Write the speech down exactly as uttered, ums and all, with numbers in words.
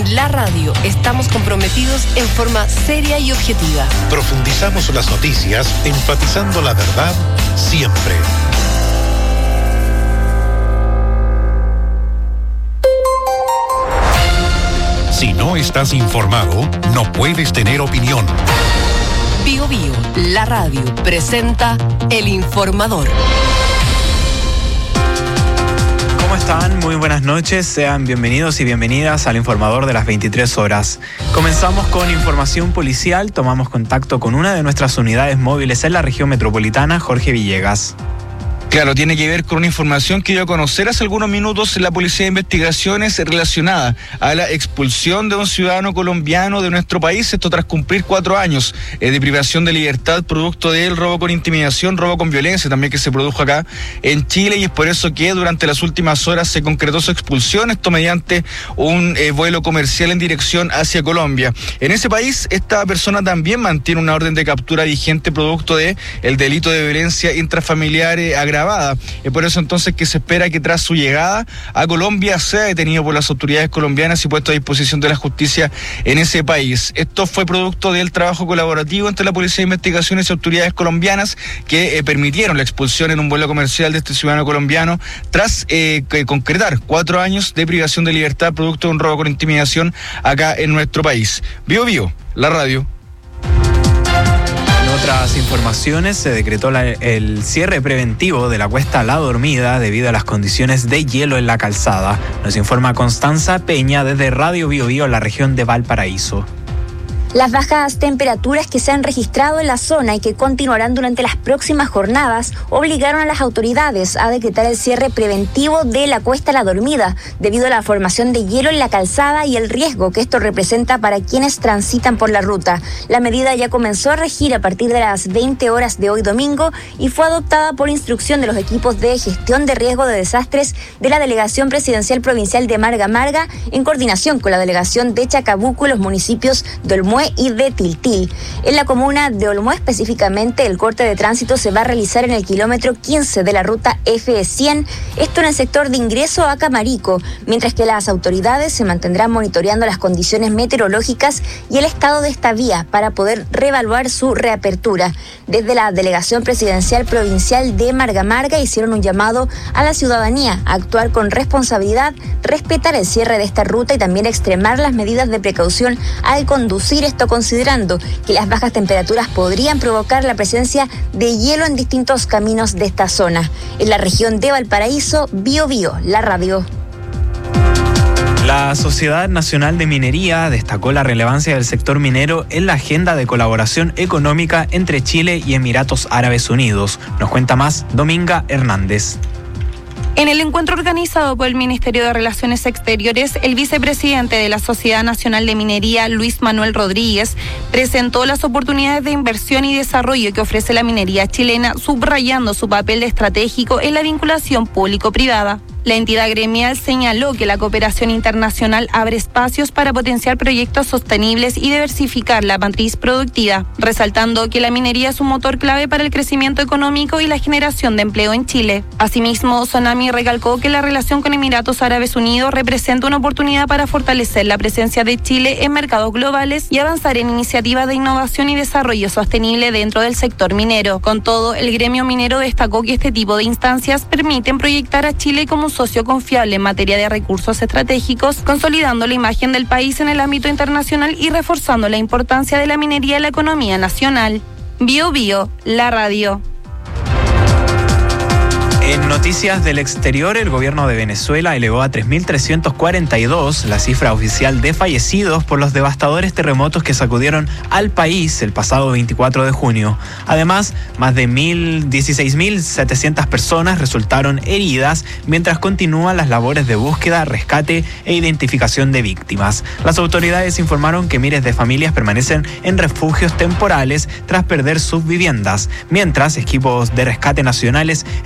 En La Radio estamos comprometidos en forma seria y objetiva. Profundizamos las noticias, enfatizando la verdad siempre. Si no estás informado, no puedes tener opinión. Bio Bio, La Radio, presenta El Informador. ¿Cómo están? Muy buenas noches. Sean bienvenidos y bienvenidas al Informador de las veintitrés horas. Comenzamos con información policial. Tomamos contacto con una de nuestras unidades móviles en la región metropolitana, Jorge Villegas. Claro, tiene que ver con una información que dio a conocer hace algunos minutos la Policía de Investigaciones relacionada a la expulsión de un ciudadano colombiano de nuestro país, esto tras cumplir cuatro años eh, de privación de libertad producto del robo con intimidación, robo con violencia también que se produjo acá en Chile, y es por eso que durante las últimas horas se concretó su expulsión, esto mediante un eh, vuelo comercial en dirección hacia Colombia. En ese país, esta persona también mantiene una orden de captura vigente producto de el delito de violencia intrafamiliar eh, agravada. Es por eso entonces que se espera que tras su llegada a Colombia sea detenido por las autoridades colombianas y puesto a disposición de la justicia en ese país. Esto fue producto del trabajo colaborativo entre la Policía de Investigaciones y autoridades colombianas que eh, permitieron la expulsión en un vuelo comercial de este ciudadano colombiano tras eh, concretar cuatro años de privación de libertad producto de un robo con intimidación acá en nuestro país. Bio Bio, La Radio. En otras informaciones, se decretó la, el cierre preventivo de la cuesta La Dormida debido a las condiciones de hielo en la calzada. Nos informa Constanza Peña desde Radio Bio Bio en la región de Valparaíso. Las bajas temperaturas que se han registrado en la zona y que continuarán durante las próximas jornadas obligaron a las autoridades a decretar el cierre preventivo de la cuesta La Dormida debido a la formación de hielo en la calzada y el riesgo que esto representa para quienes transitan por la ruta. La medida ya comenzó a regir a partir de las veinte horas de hoy domingo y fue adoptada por instrucción de los equipos de gestión de riesgo de desastres de la Delegación Presidencial Provincial de Marga Marga en coordinación con la Delegación de Chacabuco y los municipios de Olmué y de Tiltil. En la comuna de Olmué específicamente, el corte de tránsito se va a realizar en el kilómetro quince de la ruta F cien, esto en el sector de ingreso a Camarico, mientras que las autoridades se mantendrán monitoreando las condiciones meteorológicas y el estado de esta vía para poder reevaluar su reapertura. Desde la Delegación Presidencial Provincial de Marga Marga hicieron un llamado a la ciudadanía a actuar con responsabilidad, respetar el cierre de esta ruta y también extremar las medidas de precaución al conducir, esto considerando que las bajas temperaturas podrían provocar la presencia de hielo en distintos caminos de esta zona. En la región de Valparaíso, Bio Bio, La Radio. La Sociedad Nacional de Minería destacó la relevancia del sector minero en la agenda de colaboración económica entre Chile y Emiratos Árabes Unidos. Nos cuenta más Dominga Hernández. En el encuentro organizado por el Ministerio de Relaciones Exteriores, el vicepresidente de la Sociedad Nacional de Minería, Luis Manuel Rodríguez, presentó las oportunidades de inversión y desarrollo que ofrece la minería chilena, subrayando su papel estratégico en la vinculación público-privada. La entidad gremial señaló que la cooperación internacional abre espacios para potenciar proyectos sostenibles y diversificar la matriz productiva, resaltando que la minería es un motor clave para el crecimiento económico y la generación de empleo en Chile. Asimismo, Sonami recalcó que la relación con Emiratos Árabes Unidos representa una oportunidad para fortalecer la presencia de Chile en mercados globales y avanzar en iniciativas de innovación y desarrollo sostenible dentro del sector minero. Con todo, el gremio minero destacó que este tipo de instancias permiten proyectar a Chile como un socio confiable en materia de recursos estratégicos, consolidando la imagen del país en el ámbito internacional y reforzando la importancia de la minería en la economía nacional. Bio Bio, La Radio. En noticias del exterior, el gobierno de Venezuela elevó a tres mil trescientos cuarenta y dos la cifra oficial de fallecidos por los devastadores terremotos que sacudieron al país el pasado veinticuatro de junio. Además, más de dieciséis mil setecientas personas resultaron heridas mientras continúan las labores de búsqueda, rescate e identificación de víctimas. Las autoridades informaron que miles de familias permanecen en refugios temporales tras perder sus viviendas, mientras equipos de rescate nacionales